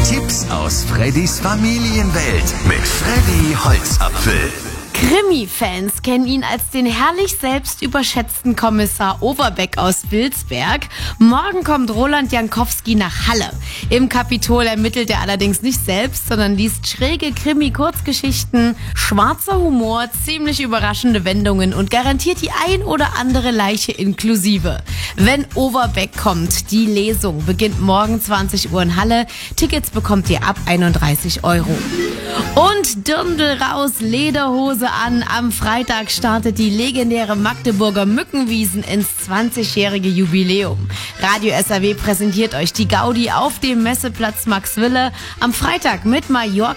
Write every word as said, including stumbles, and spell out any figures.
Tipps aus Freddys Familienwelt mit Freddy Holzapfel. Krimi-Fans kennen ihn als den herrlich selbst überschätzten Kommissar Overbeck aus Wilsberg. Morgen kommt Roland Jankowski nach Halle. Im Kapitol ermittelt er allerdings nicht selbst, sondern liest schräge Krimi-Kurzgeschichten, schwarzer Humor, ziemlich überraschende Wendungen und garantiert die ein oder andere Leiche inklusive. Wenn Overbeck kommt, die Lesung beginnt morgen zwanzig Uhr in Halle. Tickets bekommt ihr ab einunddreißig Euro. Und Dirndl raus, Lederhose an. Am Freitag startet die legendäre Magdeburger Mückenwiesen ins zwanzigjährige Jubiläum. Radio S R W präsentiert euch die Gaudi auf dem Messeplatz Maxwille am Freitag mit Mallorca